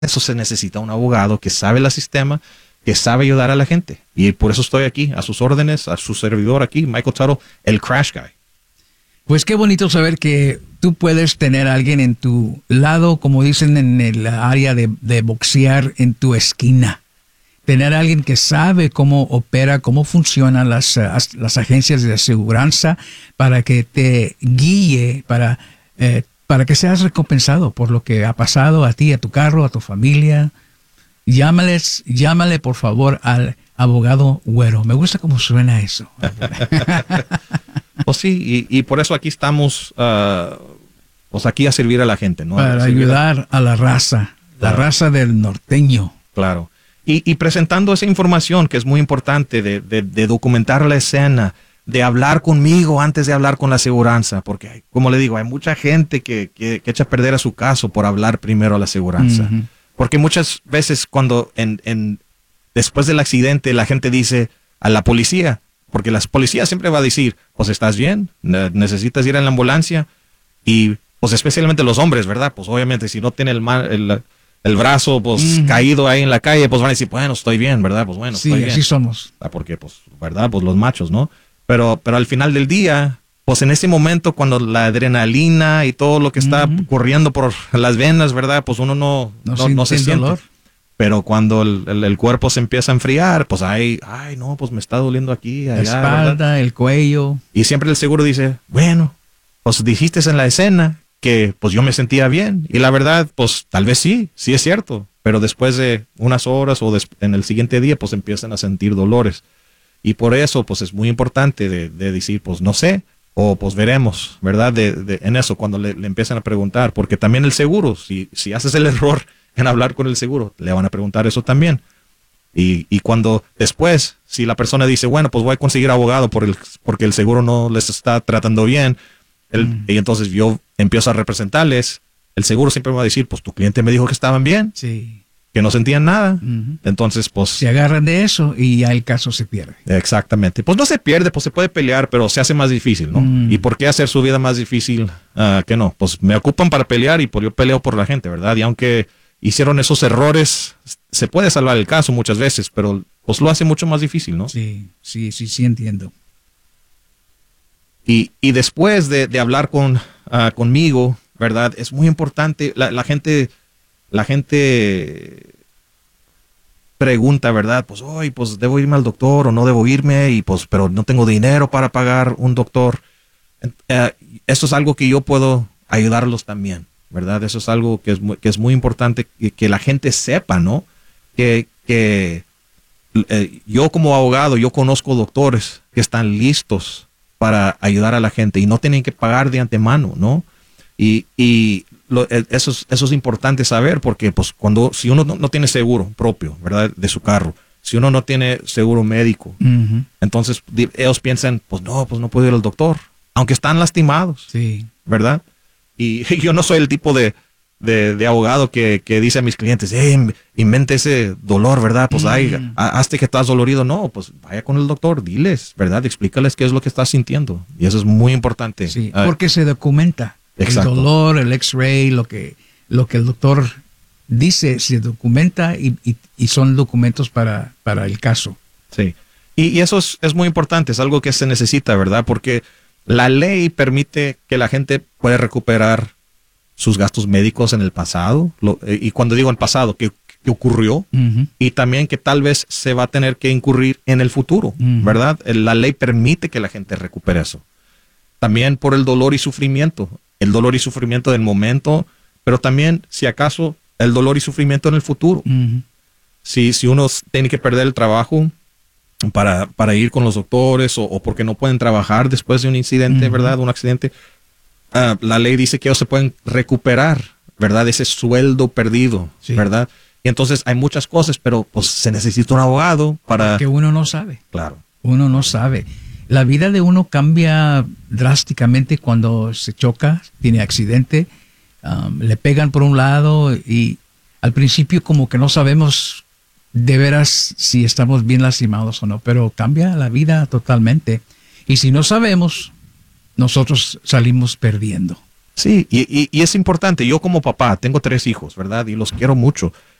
eso se necesita un abogado que sabe el sistema, que sabe ayudar a la gente. Y por eso estoy aquí, a sus órdenes, a su servidor aquí, Michael Tuttle, el Crash Guy. Pues qué bonito saber que tú puedes tener a alguien en tu lado, como dicen en el área de boxear, en tu esquina. Tener a alguien que sabe cómo opera, cómo funcionan las agencias de aseguranza para que te guíe, para que seas recompensado por lo que ha pasado a ti, a tu carro, a tu familia. Llámale por favor al abogado Güero. Me gusta cómo suena eso. Pues sí, y por eso aquí estamos, pues aquí a servir a la gente, ¿no? Para ayudar a la raza, la raza del norteño. Claro. Y presentando esa información que es muy importante de documentar la escena, de hablar conmigo antes de hablar con la aseguranza, porque como le digo, hay mucha gente que echa a perder a su caso por hablar primero a la aseguranza. Uh-huh. Porque muchas veces cuando después del accidente la gente dice a la policía, porque la policía siempre va a decir, pues estás bien, necesitas ir en la ambulancia, y pues especialmente los hombres, ¿verdad? Pues obviamente si no tiene el brazo pues caído ahí en la calle, pues van a decir, bueno, estoy bien, ¿verdad? Pues bueno, estoy bien. Sí, así somos. Porque pues, ¿verdad? Pues los machos, ¿no? Pero al final del día, pues en ese momento cuando la adrenalina y todo lo que está corriendo por las venas, ¿verdad? Pues uno no se siente dolor. Pero cuando el cuerpo se empieza a enfriar, pues ay, no, pues me está doliendo aquí, allá, la espalda, ¿verdad? El cuello. Y siempre el seguro dice, bueno, pues dijiste en la escena que pues yo me sentía bien. Y la verdad, pues tal vez sí es cierto. Pero después de unas horas o en el siguiente día, pues empiezan a sentir dolores. Y por eso, pues es muy importante de decir, pues no sé, o pues veremos, ¿verdad? En eso, cuando le empiezan a preguntar. Porque también el seguro, si haces el error en hablar con el seguro, le van a preguntar eso también. Y cuando después, si la persona dice, bueno, pues voy a conseguir abogado porque el seguro no les está tratando bien, y entonces yo empiezo a representarles, el seguro siempre me va a decir, pues tu cliente me dijo que estaban bien, sí, que no sentían nada. Entonces, pues se agarran de eso y ya el caso se pierde. Exactamente. Pues no se pierde, pues se puede pelear, pero se hace más difícil, ¿no? ¿Y por qué hacer su vida más difícil que no? Pues me ocupan para pelear y yo peleo por la gente, ¿verdad? Y aunque hicieron esos errores, se puede salvar el caso muchas veces, pero pues lo hace mucho más difícil, ¿no? Sí, entiendo. Y después de hablar conmigo, ¿verdad? Es muy importante, la gente pregunta, ¿verdad? Pues hoy pues debo irme al doctor o no debo irme, y pues pero no tengo dinero para pagar un doctor. Eso es algo que yo puedo ayudarlos también, ¿verdad? Eso es algo que es muy importante que la gente sepa, ¿no? Que yo como abogado, yo conozco doctores que están listos para ayudar a la gente y no tienen que pagar de antemano, ¿no? Eso es importante saber, porque pues si uno no tiene seguro propio, ¿verdad? De su carro, si uno no tiene seguro médico, entonces ellos piensan, pues no puedo ir al doctor, aunque están lastimados, sí, ¿verdad? Y yo no soy el tipo de abogado que dice a mis clientes, invente ese dolor, ¿verdad? Pues hazte que estás dolorido. No, pues vaya con el doctor, diles, ¿verdad? Explícales qué es lo que estás sintiendo. Y eso es muy importante. Sí, porque se documenta. Exacto. El dolor, el X-ray, lo que el doctor dice, se documenta y son documentos para el caso. Sí. Y eso es muy importante, es algo que se necesita, ¿verdad? Porque la ley permite que la gente pueda recuperar sus gastos médicos en el pasado, y cuando digo en pasado, que ocurrió, y también que tal vez se va a tener que incurrir en el futuro, ¿verdad? La ley permite que la gente recupere eso. También por el dolor y sufrimiento del momento, pero también, si acaso, el dolor y sufrimiento en el futuro. Si uno tiene que perder el trabajo para ir con los doctores o porque no pueden trabajar después de un incidente, ¿verdad? Un accidente. La ley dice que ellos se pueden recuperar, ¿verdad? Ese sueldo perdido, sí, ¿verdad? Y entonces hay muchas cosas, pero pues se necesita un abogado para... Que uno no sabe. Claro. Uno no sabe. La vida de uno cambia drásticamente cuando se choca, tiene accidente, le pegan por un lado y al principio como que no sabemos de veras si estamos bien lastimados o no, pero cambia la vida totalmente. Y si no sabemos, nosotros salimos perdiendo. Sí, y es importante. Yo como papá tengo 3 hijos, ¿verdad? Y los quiero mucho.